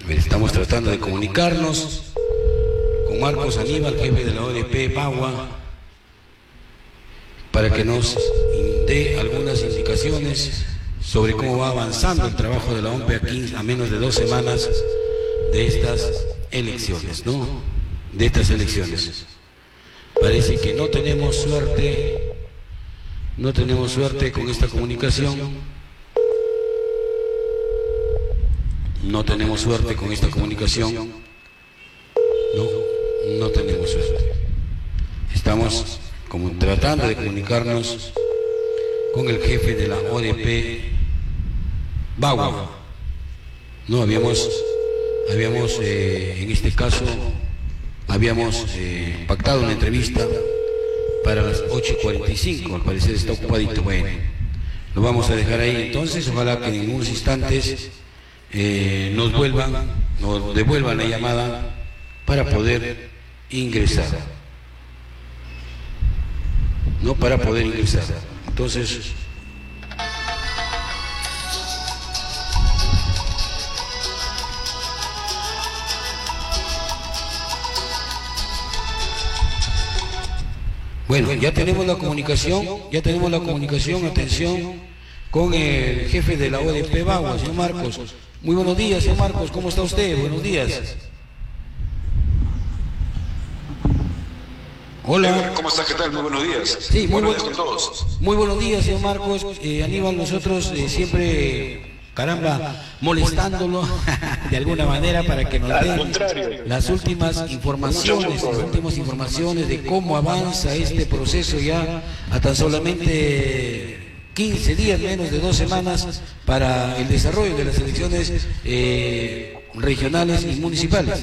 Estamos tratando de comunicarnos con Marcos Aníbal, jefe de la ODP Bagua, para que nos dé algunas indicaciones sobre cómo va avanzando el trabajo de la OMPE aquí a menos de 2 semanas de estas elecciones, ¿no? De estas elecciones. Parece que no tenemos suerte con esta comunicación. No tenemos suerte con esta comunicación. No tenemos suerte. Estamos como tratando de comunicarnos con el jefe de la ODP Bagua. No habíamos en este caso habíamos pactado una entrevista para las 8:45. Al parecer está ocupadito. Bueno, lo vamos a dejar ahí entonces. Ojalá que en unos instantes nos devuelvan la llamada para poder ingresar. No, para poder ingresar. Entonces, bueno, ya tenemos la comunicación, atención, con el jefe de la ODP Bagua, señor Marcos. Muy buenos días, señor Marcos, ¿cómo está usted? Buenos días. Hola. ¿Cómo estás? ¿Qué tal? Muy buenos días. Sí, buenos días con todos. Muy buenos días, señor Marcos. Aníbal, nosotros siempre, molestándolo de alguna manera para que nos dé las últimas informaciones de cómo avanza este proceso ya a tan solamente 15 días, menos de 2 semanas para el desarrollo de las elecciones regionales y municipales.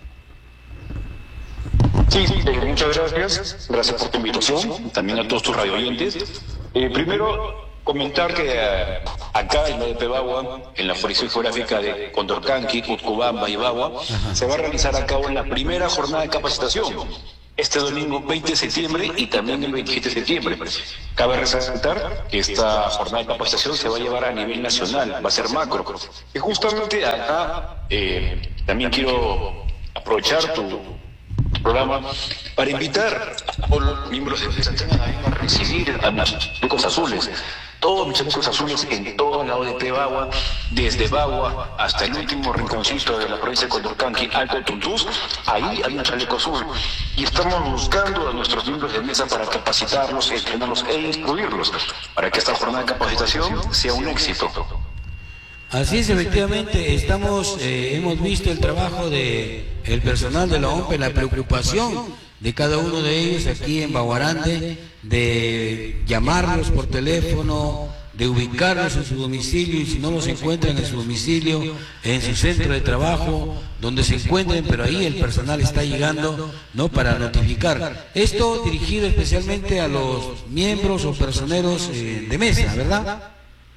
Sí, muchas gracias. Gracias por tu invitación, también a todos tus radioyentes. Primero, comentar que acá en la ODP Bagua, en la jurisdicción geográfica de Condorcanqui, Utcubamba y Bagua, se va a realizar a cabo la primera jornada de capacitación. Este domingo 20 de septiembre y también el 27 de septiembre. Cabe resaltar que esta jornada de capacitación se va a llevar a nivel nacional, va a ser macro. Y justamente acá también quiero aprovechar tu programa para invitar a todos los miembros de esta a recibir a los chalecos azules. Todos los chalecos azules en toda la ODP Bagua, desde Bagua hasta el último rinconcito de la provincia de Condorcanqui, Alto Tuntús, ahí hay un chaleco azul. Y estamos buscando a nuestros miembros de mesa para capacitarlos, entrenarlos e instruirlos, para que esta jornada de capacitación sea un éxito. Así es, efectivamente, hemos visto el trabajo del personal de la OMPE, la preocupación de cada uno de ellos aquí en Baguarande, de llamarlos por teléfono, de ubicarlos en su domicilio, y si no los encuentran en su domicilio, en su centro de trabajo, donde se encuentren, pero ahí el personal está llegando, ¿no?, para notificar. Esto dirigido especialmente a los miembros o personeros de mesa, ¿verdad?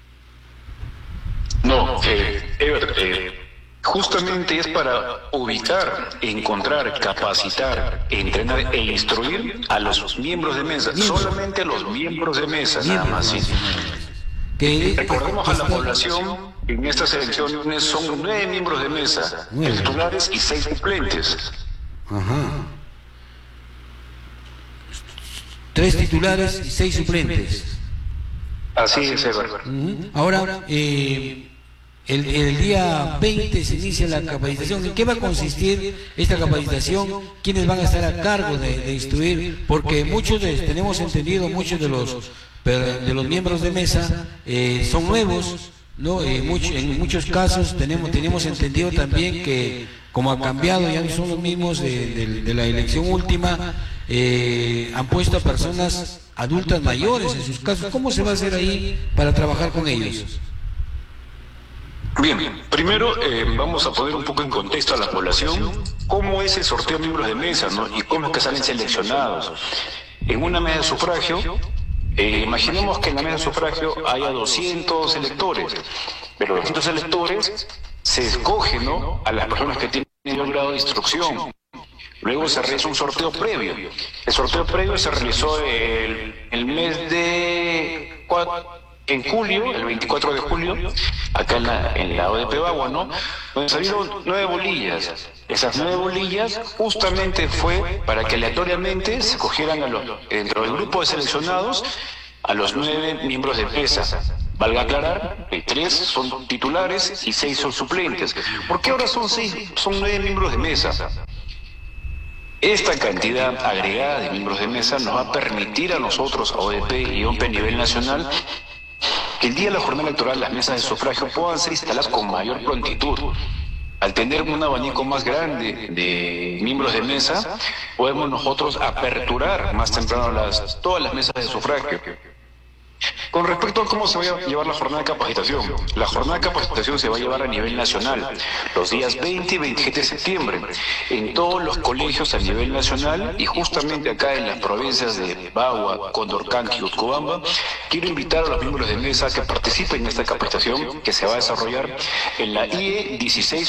No, justamente es para ubicar, encontrar, capacitar, entrenar e instruir a los miembros de mesa, solamente a los miembros de mesa, nada más. Sí. Recordemos a la población, en estas elecciones son 9 miembros de mesa, titulares y 6 suplentes. Ajá. 3 titulares y 6 suplentes. Así es, Eber. Ahora, el día 20 se inicia la capacitación. ¿En qué va a consistir esta capacitación? ¿Quiénes van a estar a cargo de instruir? Porque tenemos entendido, muchos de los miembros de mesa son nuevos, ¿no? En muchos casos tenemos entendido también que, como ha cambiado, ya no son los mismos de la elección última, han puesto a personas adultas mayores en sus casos. ¿Cómo se va a hacer ahí para trabajar con ellos? Bien, primero vamos a poner un poco en contexto a la población cómo es el sorteo de miembros de mesa, ¿no?, y cómo es que salen seleccionados. En una mesa de sufragio, imaginemos que en la mesa de sufragio haya 200 electores, pero 200 electores se escogen, ¿no?, a las personas que tienen un grado de instrucción. Luego se realiza un sorteo previo. El sorteo previo se realizó el mes de en julio, el 24 de julio, acá en la ODP Bagua, ¿no? Donde salieron 9 bolillas. Esas 9 bolillas justamente fue para que aleatoriamente se cogieran dentro del grupo de seleccionados a los 9 miembros de PESA. Valga aclarar, 3 son titulares y 6 son suplentes. ¿Por qué ahora son 9 miembros de mesa? Esta cantidad agregada de miembros de mesa nos va a permitir a nosotros, a ODP y OMPE a nivel nacional, que el día de la jornada electoral las mesas de sufragio puedan ser instaladas con mayor prontitud. Al tener un abanico más grande de miembros de mesa, podemos nosotros aperturar más temprano todas las mesas de sufragio. Con respecto a cómo se va a llevar la jornada de capacitación, la jornada de capacitación se va a llevar a nivel nacional, los días 20 y 27 de septiembre, en todos los colegios a nivel nacional y justamente acá en las provincias de Bagua, Condorcanqui y Utcubamba. Quiero invitar a los miembros de mesa que participen en esta capacitación que se va a desarrollar en la IE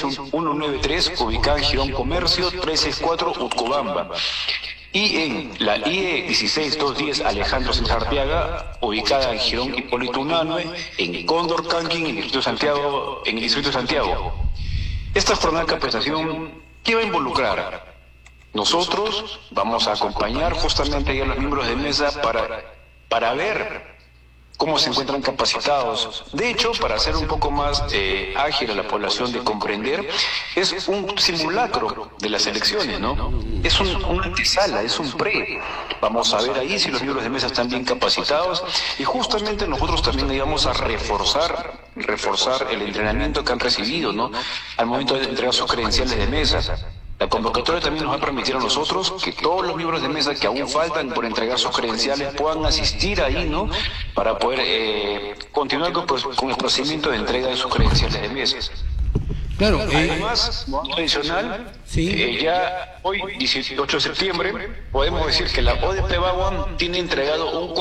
16193, ubicada en Girón Comercio 364 Utcubamba. Y en la IE 16210 Alejandro César Arteaga, ubicada en Girón Hipólito Unanue, en Condorcanqui, en el Distrito de Santiago. Esta jornada de capacitación, ¿qué va a involucrar? Nosotros vamos a acompañar justamente a los miembros de mesa para ver cómo se encuentran capacitados. De hecho, para hacer un poco más ágil a la población de comprender, es un simulacro de las elecciones, ¿no? Es una antesala, es un pre. Vamos a ver ahí si los miembros de mesa están bien capacitados y justamente nosotros también íbamos a reforzar el entrenamiento que han recibido, ¿no? Al momento de entregar sus credenciales de mesa. La convocatoria también nos va a permitir a nosotros que todos los miembros de mesa que aún faltan por entregar sus credenciales puedan asistir ahí, ¿no? Para poder continuar con el procedimiento de entrega de sus credenciales de mesa. Claro. Además, adicional, sí. ya hoy, 18 de septiembre, podemos decir que la ODP Bagua tiene entregado un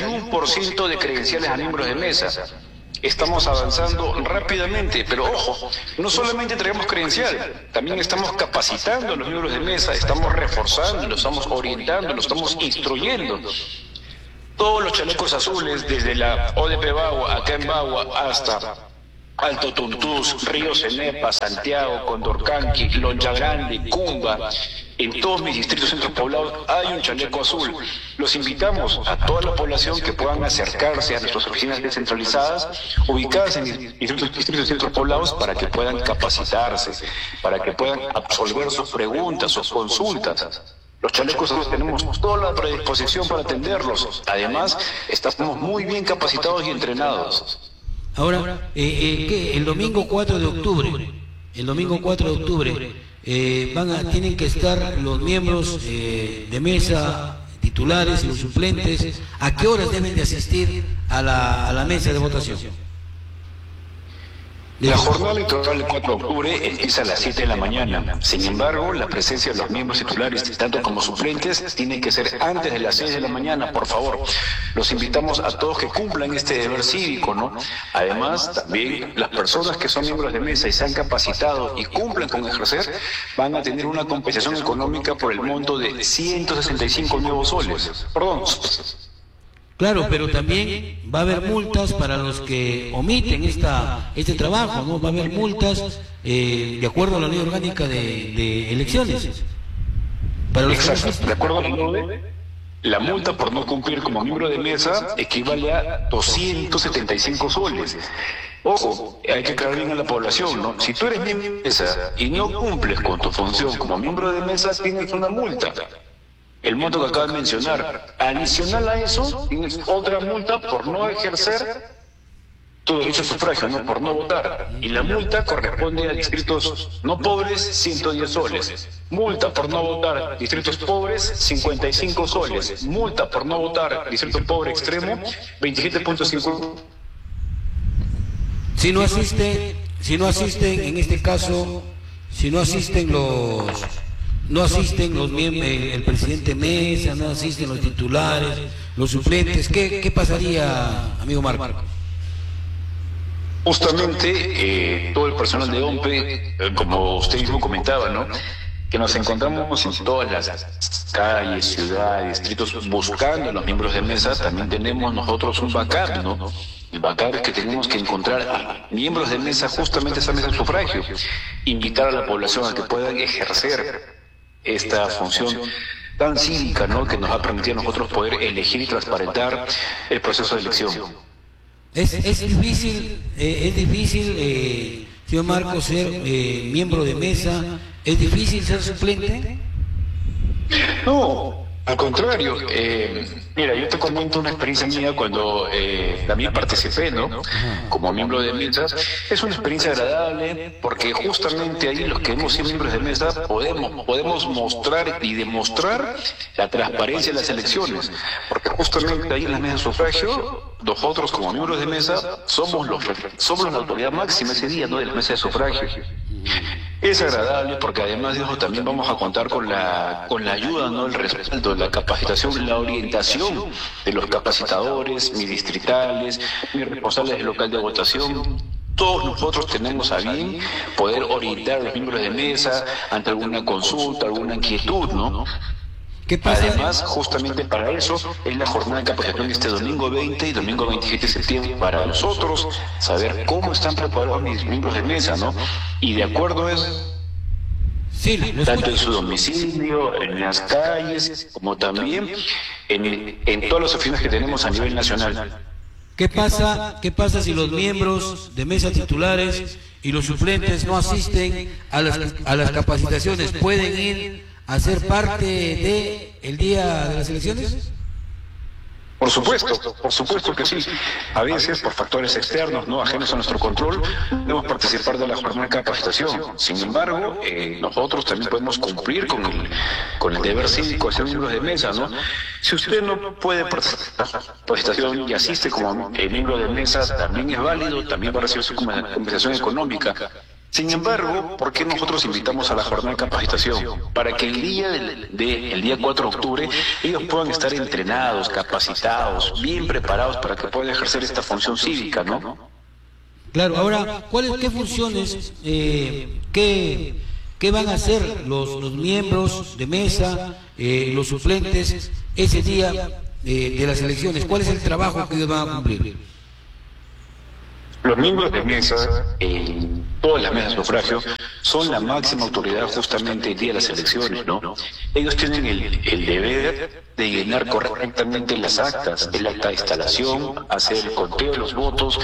41% de credenciales a miembros de mesa. Estamos avanzando rápidamente, pero ojo, no solamente entregamos credencial, también estamos capacitando a los miembros de mesa, estamos reforzando, los estamos orientando, los estamos instruyendo. Todos los chalecos azules, desde la ODP Bagua, acá en Bagua, hasta Alto Tuntús, Río Cenepa, Santiago, Condorcanqui, Loncha Grande, Cumba, en todos mis distritos centros poblados hay un chaleco azul. Los invitamos a toda la población que puedan acercarse a nuestras oficinas descentralizadas, ubicadas en distritos centros poblados, para que puedan capacitarse, para que puedan absolver sus preguntas, sus consultas. Los chalecos azules tenemos toda la predisposición para atenderlos. Además, estamos muy bien capacitados y entrenados. Ahora, el domingo 4 de octubre, tienen que estar los miembros de mesa, titulares y los suplentes. ¿A qué horas deben de asistir a la mesa de votación? La jornada electoral del 4 de octubre empieza a las 7 de la mañana. Sin embargo, la presencia de los miembros titulares, tanto como suplentes, tiene que ser antes de las 6 de la mañana, por favor. Los invitamos a todos que cumplan este deber cívico, ¿no? Además, también las personas que son miembros de mesa y se han capacitado y cumplan con ejercer, van a tener una compensación económica por el monto de 165 nuevos soles. Perdón. Claro, pero también va a haber multas para los que omiten este trabajo, ¿no? Va a haber multas de acuerdo a la ley orgánica de elecciones. Para los exacto, de acuerdo a la ley, la multa por no cumplir como miembro de mesa equivale a 275 soles. Ojo, hay que aclarar bien a la población, ¿no? Si tú eres miembro de mesa y no cumples con tu función como miembro de mesa, tienes una multa. El monto que acabo de mencionar. Adicional a eso, tienes otra multa por no ejercer tu derecho a sufragio, ¿no? Por no votar. Y la multa corresponde a distritos no pobres, 110 soles. Multa por no votar, distritos pobres, 55 soles. Multa por no votar, distrito pobre extremo, 27.5. Si no asisten, en este caso, si no asisten los miembros, el presidente Mesa, no asisten los titulares, los suplentes, ¿qué pasaría, amigo Marco? Justamente todo el personal de OMPE, como usted mismo comentaba, ¿no? Que nos encontramos en todas las calles, ciudades, distritos, buscando a los miembros de mesa. También tenemos nosotros un backup, ¿no? bacán es que tenemos que encontrar a miembros de mesa, justamente esa mesa de sufragio, invitar a la población a que puedan ejercer esta función tan cívica, ¿no?, que nos va a permitir a nosotros poder elegir y transparentar el proceso de elección. Es difícil, señor Marcos, ser miembro de mesa. ¿Es difícil ser suplente? No, al contrario. Mira, yo te comento una experiencia mía cuando también participé, ¿no?, como miembro de mesas. Es una experiencia agradable porque justamente ahí los que hemos sido miembros de mesa podemos mostrar y demostrar la transparencia de las elecciones, porque justamente ahí en las mesas de sufragio, nosotros como miembros de mesa somos la autoridad máxima ese día, ¿no?, de la mesa de sufragio. Es agradable porque además de eso también vamos a contar con la ayuda, ¿no?, el respaldo, la capacitación, la orientación de los capacitadores, mis distritales, mis responsables del local de votación. Todos nosotros tenemos a bien poder orientar a los miembros de mesa ante alguna consulta, alguna inquietud, ¿no? ¿Qué pasa? Además, justamente para eso es la jornada de capacitación este domingo 20 y domingo 27 de septiembre, para nosotros saber cómo están preparados mis miembros de mesa, ¿no? Y de acuerdo a eso, sí, tanto en su domicilio, en las calles, como también en todas las oficinas que tenemos a nivel nacional. ¿Qué pasa si los miembros de mesa titulares y los suplentes no asisten a las capacitaciones? ¿Pueden ir a ser parte del día de las elecciones? Por supuesto que sí. A veces, por factores externos, no ajenos a nuestro control, debemos participar de la jornada de capacitación. Sin embargo, nosotros también podemos cumplir con el deber cívico de ser miembros de mesa, ¿no? Si usted no puede participar de la capacitación y asiste como miembro de mesa, también es válido, también va a recibir su compensación económica. Sin embargo, ¿por qué nosotros invitamos a la jornada de capacitación? Para que el día 4 de octubre ellos puedan estar entrenados, capacitados, bien preparados para que puedan ejercer esta función cívica, ¿no? Claro, ahora, ¿qué funciones, qué van a hacer los miembros de mesa, los suplentes, ese día de las elecciones? ¿Cuál es el trabajo que ellos van a cumplir? Los miembros de mesa, todas las mesas de sufragio, son la máxima autoridad justamente el día de las elecciones, ¿no? Ellos tienen el deber de llenar correctamente las actas, el acta de instalación, hacer el conteo de los votos,